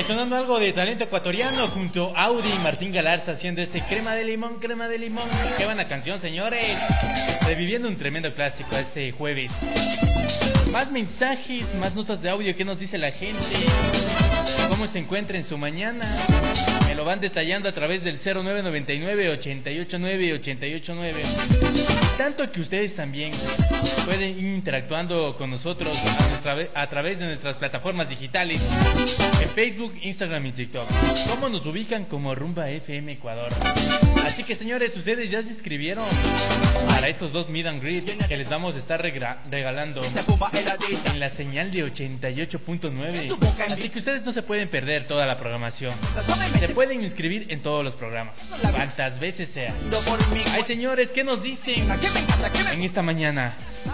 Ahí sonando algo de talento ecuatoriano junto a Audi y Martín Galarza haciendo este crema de limón, crema de limón. Qué buena canción, señores. Reviviendo un tremendo clásico este jueves. Más mensajes, más notas de audio. ¿Qué nos dice la gente? ¿Cómo se encuentra en su mañana? Me lo van detallando a través del 0999-889-889. Tanto que ustedes también pueden ir interactuando con nosotros a través de nuestras plataformas digitales en Facebook, Instagram y TikTok. ¿Cómo nos ubican? Como Rumba FM Ecuador. Así que, señores, ustedes ya se inscribieron para estos dos Meet and Greet que les vamos a estar regalando en la señal de 88.9. Así que ustedes no se pueden perder toda la programación. Se pueden inscribir en todos los programas, cuantas veces sea. Ay, señores, ¿qué nos dicen en esta mañana?